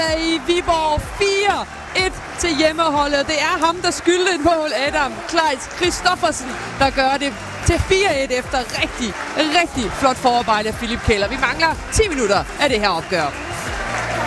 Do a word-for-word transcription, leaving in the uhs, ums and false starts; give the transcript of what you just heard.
er i Viborg. fire et til hjemmeholdet. Det er ham, der skylder et mål, Adam Kleitz Christoffersen, der gør det til fire et efter rigtig, rigtig flot forarbejde af Philip Keller. Vi mangler ti minutter af det her opgør.